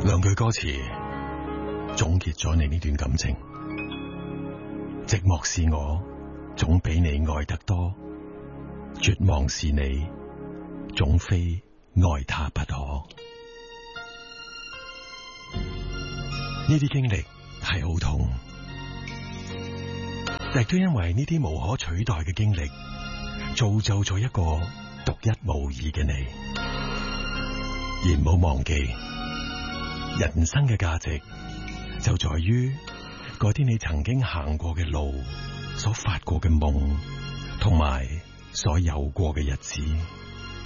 兩句歌詞總結咗你呢段感情。寂寞是我，總比你愛得多；絕望是你，總非愛他不可。呢啲經歷係好痛，亦都因為呢啲無可取代嘅經歷，造就咗一個獨一無二嘅你。而唔好忘記，人生嘅價值就在於嗰啲你曾經行過嘅路，所發過嘅夢，同埋所有過嘅日子。